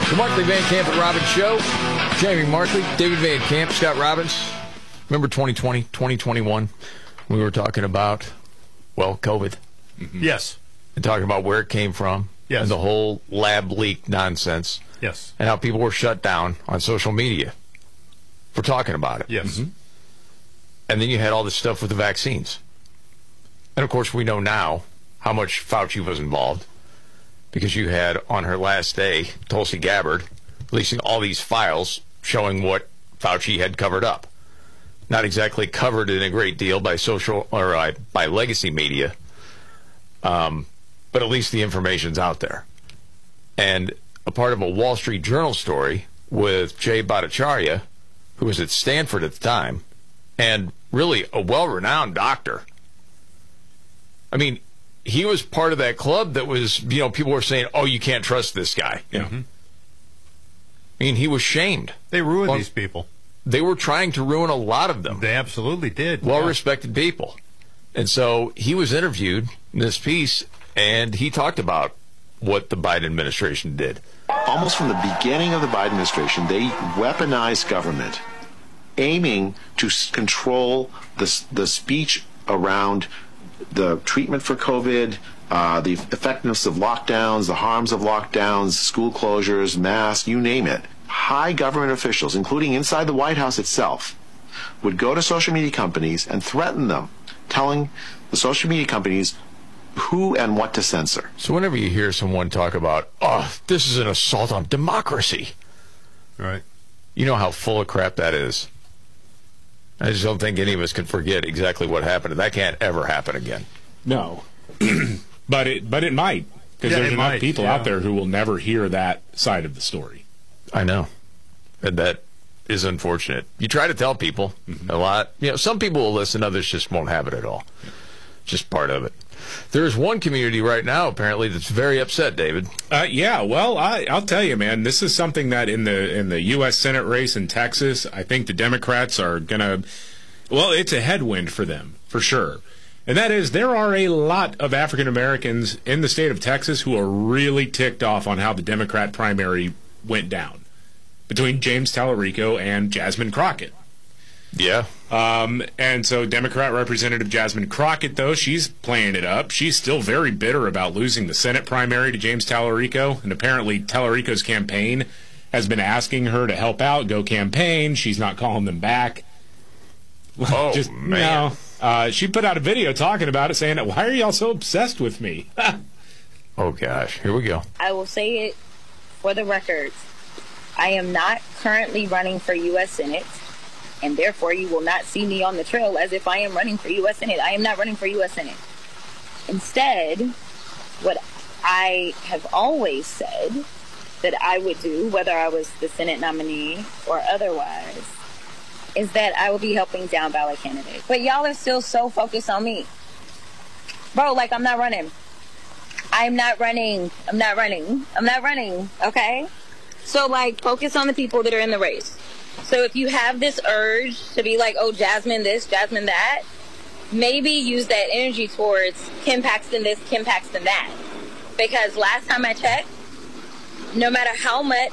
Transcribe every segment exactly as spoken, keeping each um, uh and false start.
The Markley Van Camp and Robbins Show. Jamie Markley, David Van Camp, Scott Robbins. Remember twenty twenty, twenty twenty-one? We were talking about, well, COVID. Mm-hmm. Yes. And talking about where it came from. Yes. And the whole lab leak nonsense. Yes. And how people were shut down on social media for talking about it. Yes. Mm-hmm. And then you had all this stuff with the vaccines. And, of course, we know now how much Fauci was involved because you had, on her last day, Tulsi Gabbard releasing all these files showing what Fauci had covered up. Not exactly covered in a great deal by social or uh, by legacy media, um, but at least the information's out there. And a part of a Wall Street Journal story with Jay Bhattacharya, who was at Stanford at the time, and really a well-renowned doctor. I mean, he was part of that club that was, you know, people were saying, oh, you can't trust this guy. You know? Mm-hmm. I mean, he was shamed. They ruined well, these people. They were trying to ruin a lot of them. They absolutely did. Well-respected yeah. people. And so he was interviewed in this piece, and he talked about what the Biden administration did. Almost from the beginning of the Biden administration, they weaponized government, aiming to s- control the, the speech around the treatment for COVID, uh, the effectiveness of lockdowns, the harms of lockdowns, school closures, masks, you name it. High government officials, including inside the White House itself, would go to social media companies and threaten them, telling the social media companies who and what to censor. So whenever you hear someone talk about, oh, this is an assault on democracy, right? You know how full of crap that is. I just don't think any of us can forget exactly what happened. That can't ever happen again. No. but it but it might, because yeah, there's enough might, people yeah. out there who will never hear that side of the story. I know. And that is unfortunate. You try to tell people mm-hmm. a lot. You know, some people will listen, others just won't have it at all. Just part of it. There's one community right now, apparently, that's very upset, David. Uh, yeah, well, I, I'll tell you, man, this is something that in the in the U S Senate race in Texas, I think the Democrats are going to, well, it's a headwind for them, for sure. And that is, there are a lot of African Americans in the state of Texas who are really ticked off on how the Democrat primary went down between James Tallarico and Jasmine Crockett. Yeah. Um, and so Democrat Representative Jasmine Crockett, though, she's playing it up. She's still very bitter about losing the Senate primary to James Tallarico. And apparently Tallarico's campaign has been asking her to help out, go campaign. She's not calling them back. Oh, Just, man. No. Uh, she put out a video talking about it, saying, why are y'all so obsessed with me? Oh, gosh. Here we go. I will say it for the record. I am not currently running for U S Senate, and therefore you will not see me on the trail as if I am running for U S Senate. I am not running for U S Senate. Instead, what I have always said that I would do, whether I was the Senate nominee or otherwise, is that I will be helping down ballot candidates. But y'all are still so focused on me. Bro, like, I'm not running. I'm not running. I'm not running. I'm not running, okay? So, like, focus on the people that are in the race. So if you have this urge to be like, oh, Jasmine this, Jasmine that, maybe use that energy towards Kim Paxton this, Kim Paxton that. Because last time I checked, no matter how much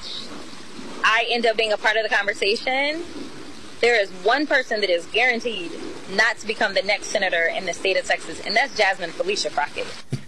I end up being a part of the conversation, there is one person that is guaranteed not to become the next senator in the state of Texas, and that's Jasmine Felicia Crockett.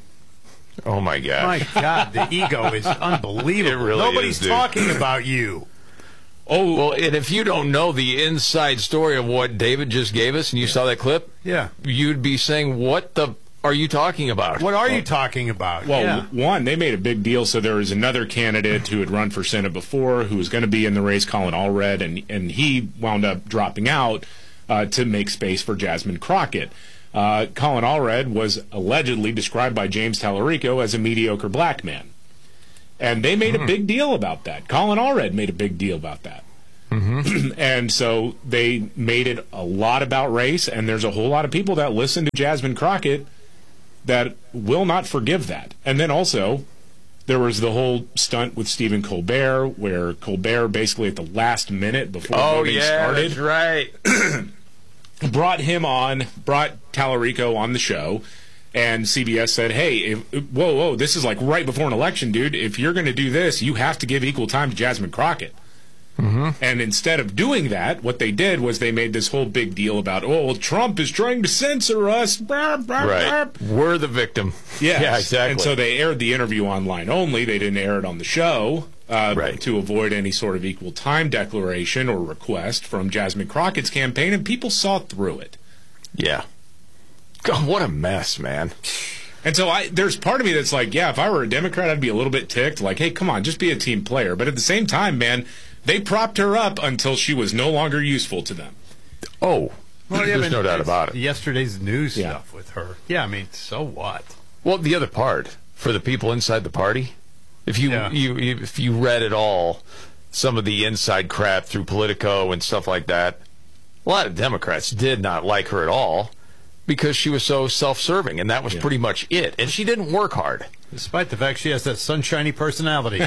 Oh, my God. My God, the ego is unbelievable. It really Nobody's is, dude. talking about you. Oh, well, and if you don't know the inside story of what David just gave us, and you saw that clip, yeah, you'd be saying, what the are you talking about? What are you talking about? Well, yeah. one, they made a big deal. So there was another candidate who had run for Senate before who was going to be in the race, Colin Allred, and, and he wound up dropping out uh, to make space for Jasmine Crockett. Uh, Colin Allred was allegedly described by James Tallarico as a mediocre black man. And they made mm. a big deal about that. Colin Allred made a big deal about that. Mm-hmm. And so they made it a lot about race, and there's a whole lot of people that listen to Jasmine Crockett that will not forgive that. And then also, there was the whole stunt with Stephen Colbert, where Colbert basically at the last minute before oh, voting yeah, started, that's right. brought him on, brought Tallarico on the show, And C B S said, hey, if, whoa, whoa, this is like right before an election, dude. If you're going to do this, you have to give equal time to Jasmine Crockett. Mm-hmm. And instead of doing that, what they did was they made this whole big deal about, oh, well, Trump is trying to censor us. Right. We're the victim. Yes. Yeah, exactly. And so they aired the interview online only. They didn't air it on the show uh, right. to avoid any sort of equal time declaration or request from Jasmine Crockett's campaign, and people saw through it. Yeah. God, what a mess, man. And so I, there's part of me that's like, yeah, if I were a Democrat, I'd be a little bit ticked. Like, hey, come on, just be a team player. But at the same time, man, they propped her up until she was no longer useful to them. Oh, well, yeah, there's no doubt about it. Yesterday's news Yeah. stuff with her. Yeah, I mean, so what? Well, the other part, for the people inside the party, if you, Yeah. you, you if you read it all, some of the inside crap through Politico and stuff like that, a lot of Democrats did not like her at all because she was so self-serving, and that was Yeah. pretty much it. And she didn't work hard. Despite the fact she has that sunshiny personality.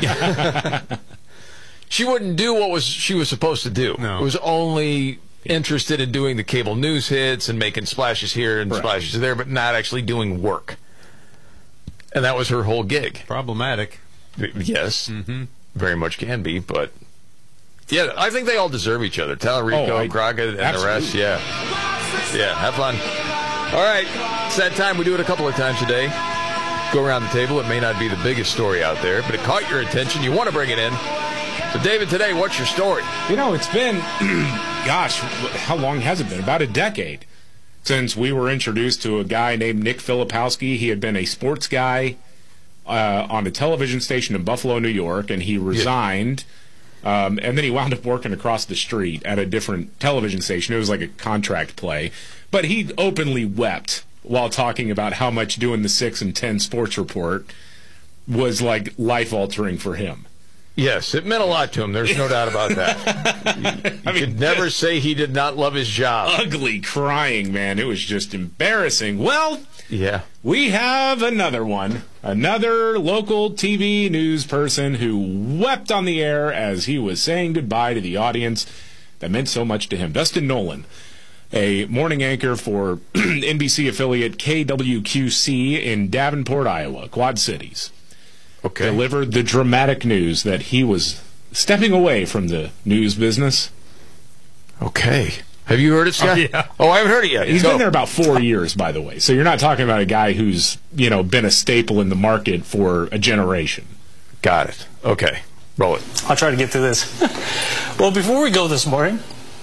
She wouldn't do what was she was supposed to do. No. It was only interested in doing the cable news hits and making splashes here and Right. splashes there, but not actually doing work. And that was her whole gig. Problematic. Yes, Mm-hmm. very much can be, but yeah, I think they all deserve each other. Tallarico, Oh, I- Crockett, and absolutely. the rest. Yeah, yeah. Have fun. All right, it's that time. We do it a couple of times a day. Go around the table. It may not be the biggest story out there, but it caught your attention. You want to bring it in. So, David, today, what's your story? You know, it's been, gosh, how long has it been? About a decade since we were introduced to a guy named Nick Filipowski. He had been a sports guy uh, on a television station in Buffalo, New York, and he resigned. Um, and then he wound up working across the street at a different television station. It was like a contract play. But he openly wept while talking about how much doing the six and ten sports report was like life-altering for him. Yes, it meant a lot to him. There's no doubt about that. You, you I mean, could never say he did not love his job. Ugly crying, man. It was just embarrassing. Well, Yeah. we have another one. Another local T V news person who wept on the air as he was saying goodbye to the audience that meant so much to him. Dustin Nolan, a morning anchor for N B C affiliate K W Q C in Davenport, Iowa, Quad Cities, Okay. delivered the dramatic news that he was stepping away from the news business. Okay. Have you heard it, Scott? Oh, yeah. Oh, I haven't heard it yet. He's Go. been there about four years, by the way. So you're not talking about a guy who's, you know, been a staple in the market for a generation. Got it. Okay. Roll it. I'll try to get through this. Well, before we go this morning,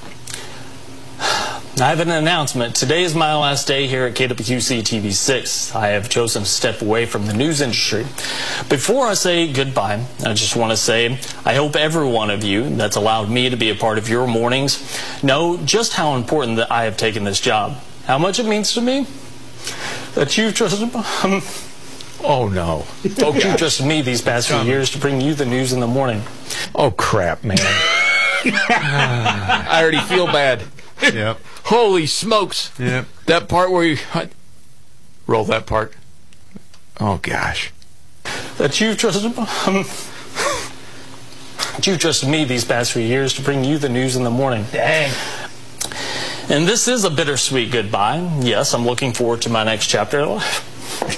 I have an announcement. Today is my last day here at K W Q C T V six. I have chosen to step away from the news industry. Before I say goodbye, I just want to say I hope every one of you that's allowed me to be a part of your mornings know just how important that I have taken this job. How much it means to me that you've trusted um, Oh, no. folks, you've trusted me these past few years to bring you the news in the morning. Oh, crap, man. I already feel bad. Yep. Holy smokes. Yep. That part where you... Roll that part. Oh, gosh. That you've trusted um, that you've trusted me these past few years to bring you the news in the morning. Dang. And this is a bittersweet goodbye. Yes, I'm looking forward to my next chapter in life.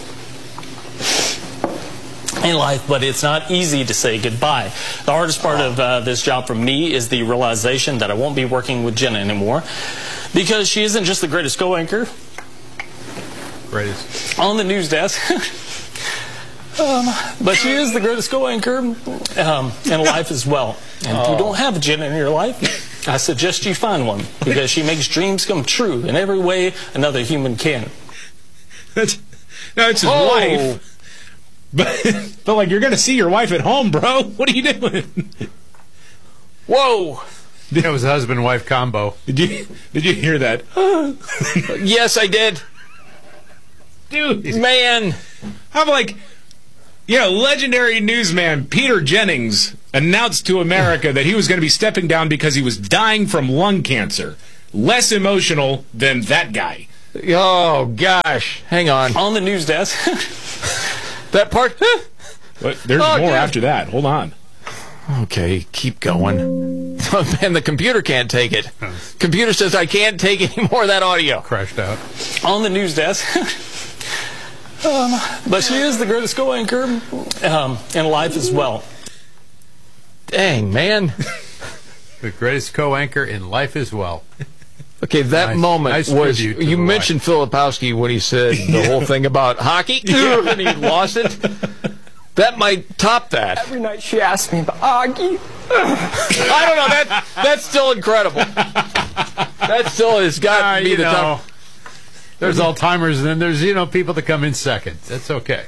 In life, but it's not easy to say goodbye. The hardest part of uh, this job for me is the realization that I won't be working with Jenna anymore because she isn't just the greatest co-anchor Greatest. on the news desk, um, but she is the greatest co-anchor um, in life as well. And if you don't have a Jenna in your life, I suggest you find one because she makes dreams come true in every way another human can. That's, no, it's his Oh. wife. But, but, like, you're going to see your wife at home, bro. What are you doing? Whoa. It was a husband-wife combo. Did you, did you hear that? Yes, I did. Dude, Man. I'm like, you know, legendary newsman Peter Jennings announced to America that he was going to be stepping down because he was dying from lung cancer. Less emotional than that guy. Oh, gosh. Hang on. On the news desk, That part? But there's Oh, more dude. after that. Hold on. Okay, keep going. Oh, man, the computer can't take it. Computer says I can't take any more of that audio. Crashed out. on the news desk, Um, but she is the greatest co-anchor um, in life as well. Dang, man. The greatest co-anchor in life as well. Okay, that Nice- moment nice was, tribute to you the mentioned Filipowski when he said the whole thing about hockey, and he lost it. That might top that. Every night she asked me about Augie. I don't know, that that's still incredible. That still has got Ah, to be you the know, top. there's all-timers, and then there's, you know, people that come in second. That's okay.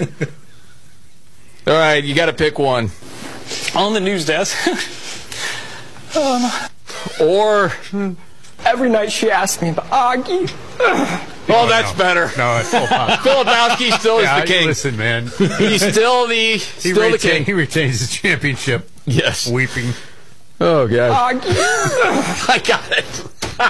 All right, you got to pick one. On the news desk. Or, Every night she asked me about Augie. oh, that's better. No, it's full pop. Filipowski still is Yeah, the king. listen, man. He's still the He, still the retain, king. he retains his championship. Yes. Weeping. Oh, God. Augie. I got it.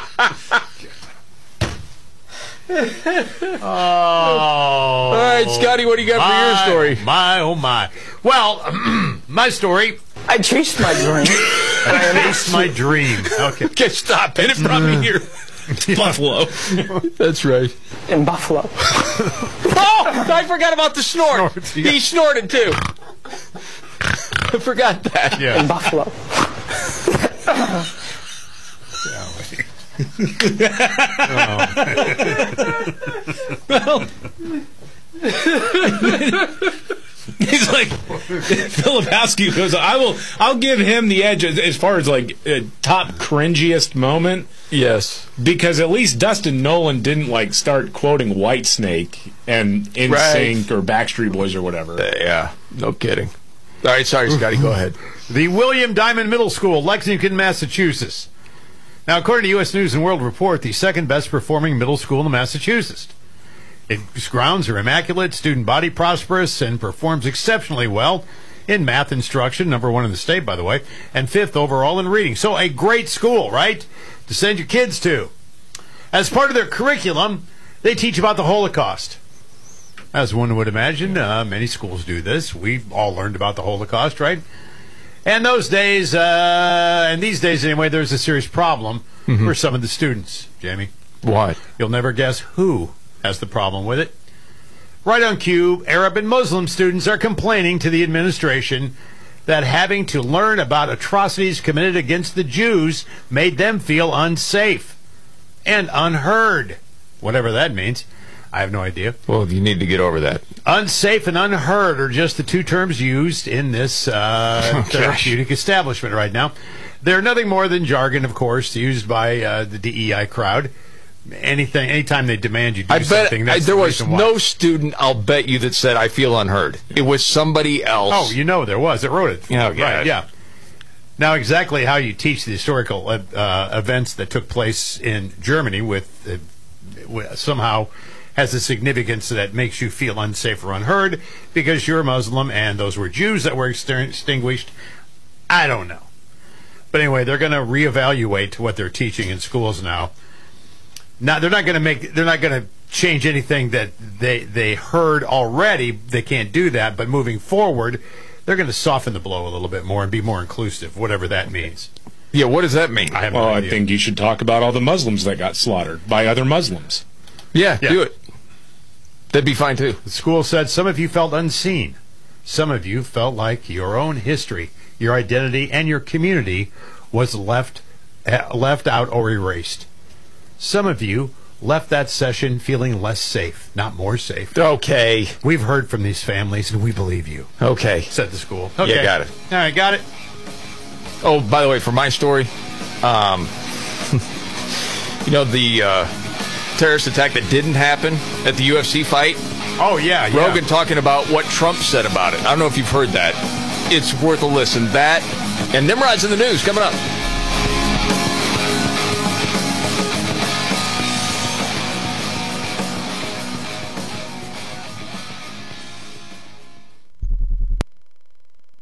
Oh. All right, Scotty, what do you got for your story? My, oh, my. Well, my story. I chased my dream. I chased my dream. Okay. Okay, stop. And it brought me here. Buffalo. That's right. In Buffalo. Oh, I forgot about the snort. Snort, yeah. He snorted, too. I forgot that. In Yeah. Buffalo. He's like Filipowski goes. I will. I'll give him the edge as, as far as like uh, top cringiest moment, Yes. because at least Dustin Nolan didn't like start quoting Whitesnake and N Sync or Backstreet Boys or whatever. Uh, yeah, no kidding. All right, sorry, Scotty, go ahead. The William Diamond Middle School, Lexington, Massachusetts. Now, according to U S News and World Report, the second best performing middle school in Massachusetts. Its grounds are immaculate, student body prosperous, and performs exceptionally well in math instruction, number one in the state, by the way, and fifth overall in reading. So a great school, right, to send your kids to. As part of their curriculum, they teach about the Holocaust. As one would imagine, uh, many schools do this. We've all learned about the Holocaust, right? And those days, uh, and these days anyway, there's a serious problem Mm-hmm. for some of the students, Jamie. What? You'll never guess who has the problem with it. Right on cue, Arab and Muslim students are complaining to the administration that having to learn about atrocities committed against the Jews made them feel unsafe and unheard. Whatever that means. I have no idea. Well, you need to get over that. Unsafe and unheard are just the two terms used in this uh, Oh, gosh. therapeutic establishment right now. They're nothing more than jargon, of course, used by uh, the D E I crowd. Anything, anytime they demand you do I bet something, I, that's there the was reason why. no student, I'll bet you, that said, I feel unheard. It was somebody else. Oh, you know there was. It wrote it. Oh, God. Right, yeah. Now, exactly how you teach the historical uh, uh, events that took place in Germany with, uh, with somehow has a significance that makes you feel unsafe or unheard because you're a Muslim and those were Jews that were exter- extinguished. I don't know. But anyway, they're going to reevaluate what they're teaching in schools now. Now, they're not going to make. They're not going to change anything that they they heard already. They can't do that. But moving forward, they're going to soften the blow a little bit more and be more inclusive, whatever that means. Yeah, what does that mean? I have no Well, I idea. think you should talk about all the Muslims that got slaughtered by other Muslims. Yeah, Yeah. do it. That'd be fine, too. The school said some of you felt unseen. Some of you felt like your own history, your identity, and your community was left uh, left out or erased. Some of you left that session feeling less safe, not more safe. Okay. We've heard from these families, and we believe you, Okay. said the school. Yeah, got it. All right, got it. Oh, by the way, for my story, um, you know, the uh, terrorist attack that didn't happen at the U F C fight? Oh, yeah, yeah. Rogan talking about what Trump said about it. I don't know if you've heard that. It's worth a listen. That and Nimrod's in the news coming up.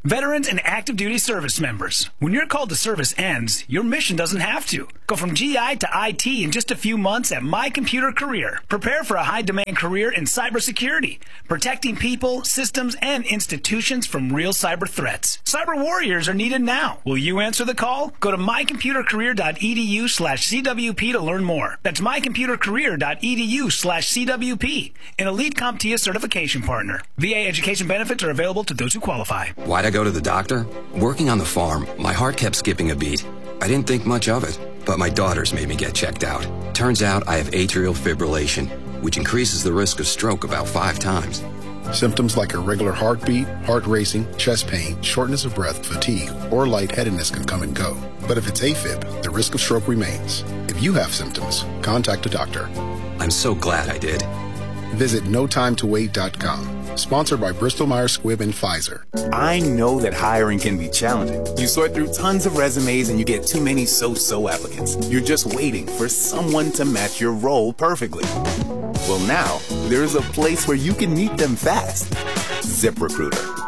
Veterans and active duty service members. When your call to service ends, your mission doesn't have to. Go from G I to I T in just a few months at My Computer Career. Prepare for a high-demand career in cybersecurity, protecting people, systems, and institutions from real cyber threats. Cyber warriors are needed now. Will you answer the call? Go to mycomputercareer.edu slash CWP to learn more. That's mycomputercareer.edu slash CWP, an Elite CompTIA certification partner. V A education benefits are available to those who qualify. Why'd I go to the doctor? Working on the farm, my heart kept skipping a beat. I didn't think much of it, but my daughters made me get checked out. Turns out I have atrial fibrillation, which increases the risk of stroke about five times. Symptoms like irregular heartbeat, heart racing, chest pain, shortness of breath, fatigue, or lightheadedness can come and go. But if it's AFib, the risk of stroke remains. If you have symptoms, contact a doctor. I'm so glad I did. Visit no time to wait dot com. Sponsored by Bristol Myers Squibb and Pfizer. I know that hiring can be challenging. You sort through tons of resumes and you get too many so-so applicants. You're just waiting for someone to match your role perfectly. Well, now, there's a place where you can meet them fast. ZipRecruiter.